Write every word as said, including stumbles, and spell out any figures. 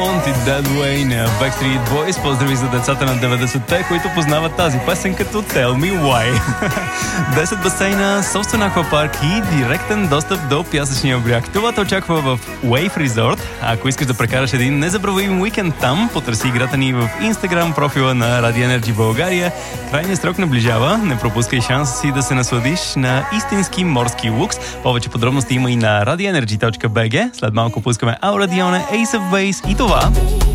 Want It That Way на Backstreet Boys. Поздрави за децата на деветдесетте, които познават тази песен като Tell Me Why. десет басейна, собствен аквапарк и директен достъп до пясъчния бряг. Това те очаква в Wave Resort. Ако искаш да прекараш един незабравим уикенд там, потърси играта ни в Instagram профила на Radio Energy България. Крайният срок наближава. Не пропускай шанса си да се насладиш на истински морски лукс. Повече подробности има и на радиоенерджи точка би джи. След малко пускаме Aura Dione, Ace of Base и това